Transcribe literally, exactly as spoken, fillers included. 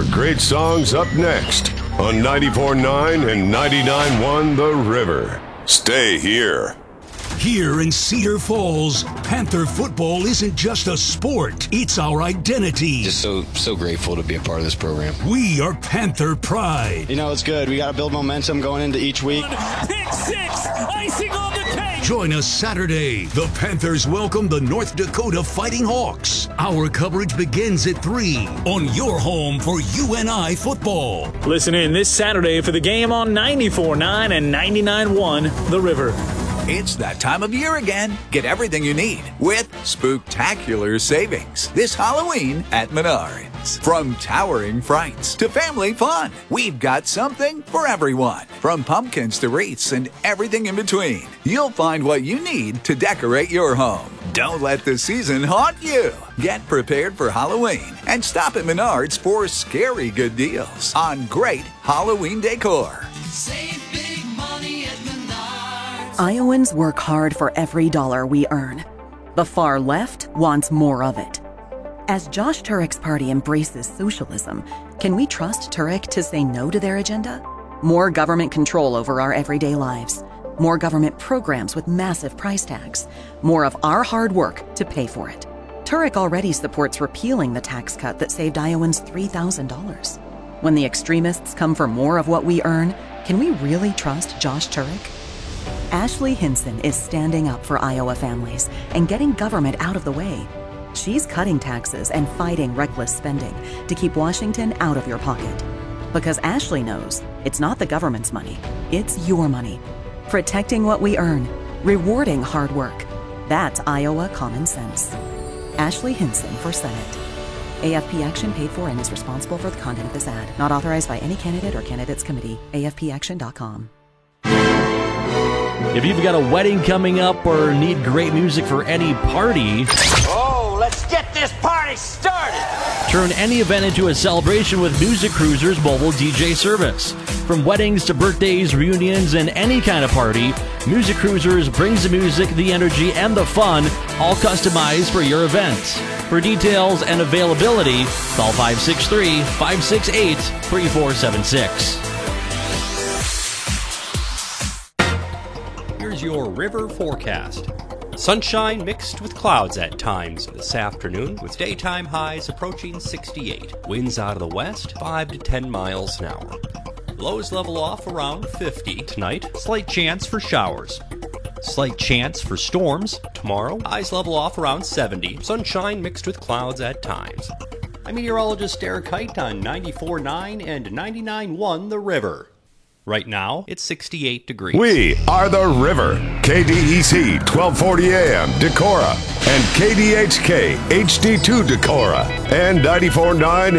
more great songs up next on ninety-four point nine and ninety-nine point one The River. Stay here. Here in Cedar Falls, Panther football isn't just a sport, it's our identity. Just so so grateful to be a part of this program. We are Panther Pride. You know, it's good. We got to build momentum going into each week. Pick six, icing on the cake. Join us Saturday. The Panthers welcome the North Dakota Fighting Hawks. Our coverage begins at three on your home for U N I football. Listen in this Saturday for the game on ninety-four point nine and ninety-nine point one The River. It's that time of year again. Get everything you need with spooktacular savings this Halloween at Menards. From towering frights to family fun, we've got something for everyone. From pumpkins to wreaths and everything in between, you'll find what you need to decorate your home. Don't let the season haunt you. Get prepared for Halloween and stop at Menards for scary good deals on great Halloween decor. Save big money at Menards. Iowans work hard for every dollar we earn. The far left wants more of it. As Josh Turek's party embraces socialism, can we trust Turek to say no to their agenda? More government control over our everyday lives. More government programs with massive price tags. More of our hard work to pay for it. Turek already supports repealing the tax cut that saved Iowans three thousand dollars. When the extremists come for more of what we earn, can we really trust Josh Turek? Ashley Hinson is standing up for Iowa families and getting government out of the way. She's cutting taxes and fighting reckless spending to keep Washington out of your pocket. Because Ashley knows it's not the government's money, it's your money. Protecting what we earn, rewarding hard work. That's Iowa common sense. Ashley Hinson for Senate. A F P Action paid for and is responsible for the content of this ad. Not authorized by any candidate or candidates committee. A F P action dot com. If you've got a wedding coming up or need great music for any party, oh, let's get this party started! Turn any event into a celebration with Music Cruiser's mobile D J service. From weddings to birthdays, reunions, and any kind of party, Music Cruisers brings the music, the energy, and the fun, all customized for your event. For details and availability, call five six three, five six eight, three four seven six. Your river forecast. Sunshine mixed with clouds at times this afternoon, with daytime highs approaching sixty-eight. Winds out of the west, five to ten miles an hour. Lows level off around fifty tonight. Slight chance for showers. Slight chance for storms tomorrow. Highs level off around seventy. Sunshine mixed with clouds at times. I'm meteorologist Eric Height on ninety-four point nine and ninety-nine point one The River. Right now, it's sixty-eight degrees. We are The River. K D E C twelve forty A M Decorah and K D H K H D two Decorah and ninety-four point nine